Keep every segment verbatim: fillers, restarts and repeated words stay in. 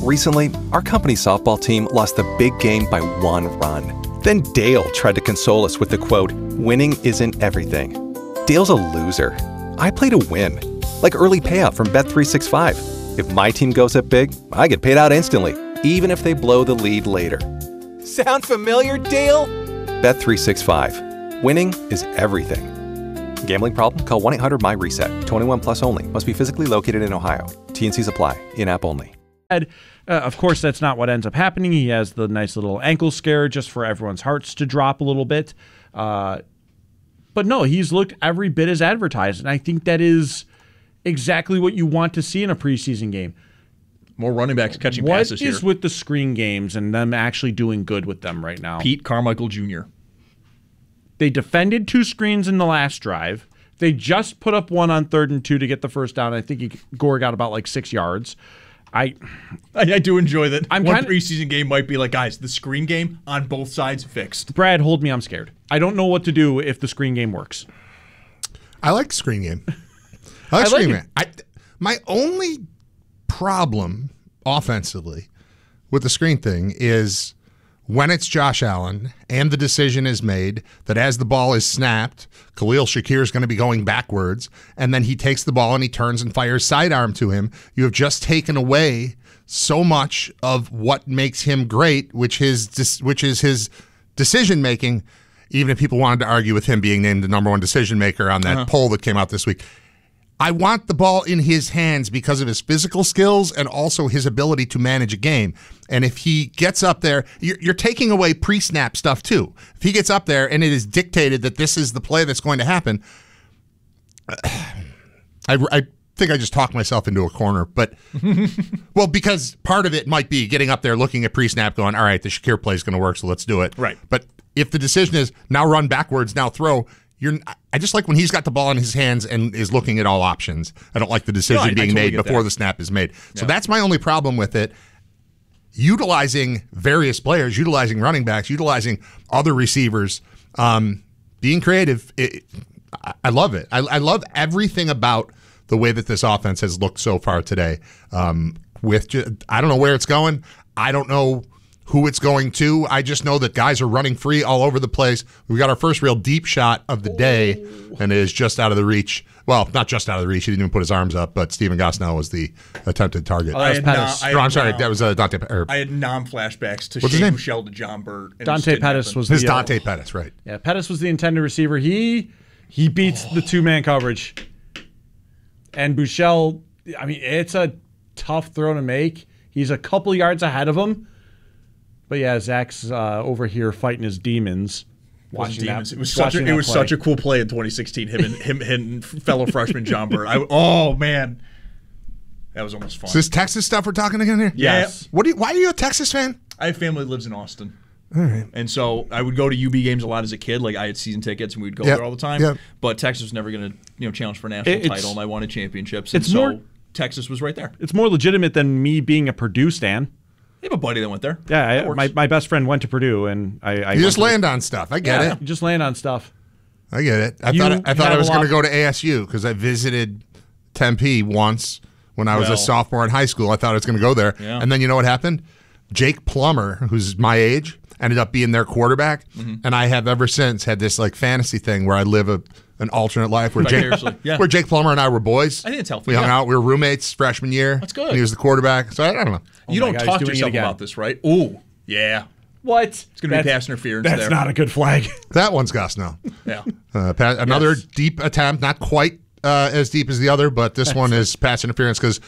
Recently, our company softball team lost the big game by one run. Then Dale tried to console us with the quote, "Winning isn't everything." Dale's a loser. I play to win. Like early payout from Bet three sixty-five. If my team goes up big, I get paid out instantly, even if they blow the lead later. Sound familiar, Dale? Bet three sixty-five. Winning is everything. Gambling problem? Call one eight hundred M Y reset. twenty-one plus only. Must be physically located in Ohio. T and Cs apply. In-app only. Uh, of course, that's not what ends up happening. He has the nice little ankle scare just for everyone's hearts to drop a little bit. Uh, but no, he's looked every bit as advertised, and I think that is exactly what you want to see in a preseason game. More running backs catching what passes here. What is with the screen games and them actually doing good with them right now? Pete Carmichael Junior They defended two screens in the last drive. They just put up one on third and two to get the first down. I think he, Gore got about like six yards. I, I, I do enjoy that. I'm One kinda, preseason game might be like, guys, the screen game on both sides fixed. Brad, hold me. I'm scared. I don't know what to do if the screen game works. I like the screen game. I like I screen like game. I, my only problem offensively with the screen thing is when it's Josh Allen and the decision is made that as the ball is snapped, Khalil Shakir is going to be going backwards, and then he takes the ball and he turns and fires sidearm to him, you have just taken away so much of what makes him great, which his which is his decision making. Even if people wanted to argue with him being named the number one decision maker on that uh-huh. poll that came out this week. I want the ball in his hands because of his physical skills and also his ability to manage a game. And if he gets up there, you're, you're taking away pre-snap stuff too. If he gets up there and it is dictated that this is the play that's going to happen, I, I think I just talked myself into a corner. But, well, because part of it might be getting up there, looking at pre-snap, going, all right, the Shakir play is going to work, so let's do it. Right. But if the decision is now run backwards, now throw, You're, I just like when he's got the ball in his hands and is looking at all options. I don't like the decision no, I, being I totally made before that. the snap is made. So yeah. that's my only problem with it. Utilizing various players, utilizing running backs, utilizing other receivers, um, being creative, it, I, I love it. I, I love everything about the way that this offense has looked so far today. Um, with just, I don't know where it's going. I don't know who it's going to. I just know that guys are running free all over the place. We got our first real deep shot of the day, and it is just out of the reach. Well, not just out of the reach. He didn't even put his arms up, but Stephen Gosnell was the attempted target. Oh, that was Pettis. No, I'm sorry. That was uh, Dante. Or, I had non-flashbacks to What's Shane Buechele to John Burt. And Dante Pettis was the This Dante uh, Pettis, right. Yeah, Pettis was the intended receiver. He he beats oh. the two-man coverage. And Buechele, I mean, it's a tough throw to make. He's a couple yards ahead of him. But yeah, Zach's uh, over here fighting his demons. Watching demons. That, it was such a, it was play. such a cool play in twenty sixteen. Him and him and fellow freshman John Burt. I, oh man, that was almost fun. Is this Texas stuff we're talking again here? Yes. Yeah. What? Do you, why are you a Texas fan? I have family that lives in Austin. All right. And so I would go to U B games a lot as a kid. Like I had season tickets and we'd go yep. there all the time. Yep. But Texas was never going to you know challenge for a national it's, title, and I wanted championships. And it's so more, Texas was right there. It's more legitimate than me being a Purdue stan. I have a buddy that went there. Yeah, I, my my best friend went to Purdue, and I. I you just land to, on stuff. I get yeah, it. You just land on stuff. I get it. I you thought I thought I was going to go to A S U because I visited Tempe once when I was well, a sophomore in high school. I thought I was going to go there, yeah. and then you know what happened? Jake Plummer, who's my age, ended up being their quarterback, mm-hmm. and I have ever since had this like fantasy thing where I live a an alternate life where Jake, yeah. where Jake Plummer and I were boys. I think it's healthy. We hung yeah. out. We were roommates freshman year. That's good. And he was the quarterback. So I, I don't know. Oh you don't God, talk to yourself about this, right? Ooh, yeah. What? It's going to be pass interference that's there. That's not a good flag. That one's Gosnell. Yeah. Uh, pass, another yes. deep attempt, not quite uh, as deep as the other, but this one is pass interference because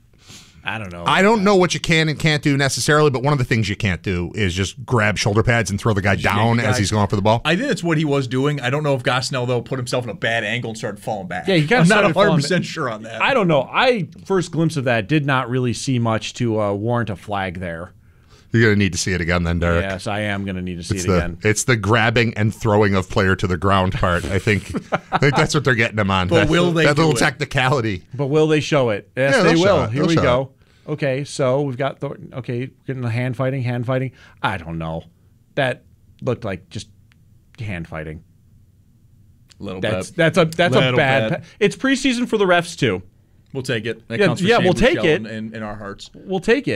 I don't know. I don't know what you can and can't do necessarily, but one of the things you can't do is just grab shoulder pads and throw the guy down as he's going for the ball. I think that's what he was doing. I don't know if Gosnell, though, put himself in a bad angle and started falling back. Yeah, he kind I'm of not one one hundred percent sure on that. I don't know. I first glimpse of that did not really see much to uh, warrant a flag there. You're going to need to see it again then, Derek. Yes, I am going to need to see it's it the, again. It's the grabbing and throwing of player to the ground part. I think I think that's what they're getting him on. But that, will they That do little it? technicality. But will they show it? Yes, yeah, they will. It. Here they'll we go. It. Okay, so we've got Thornton. Okay, getting the hand fighting, hand fighting. I don't know. That looked like just hand fighting. Little that's, bit. That's a that's Little a bad. bad. Pa- it's preseason for the refs too. We'll take it. That yeah, counts for yeah Shane we'll take Buechele it in, in, in our hearts. We'll take it.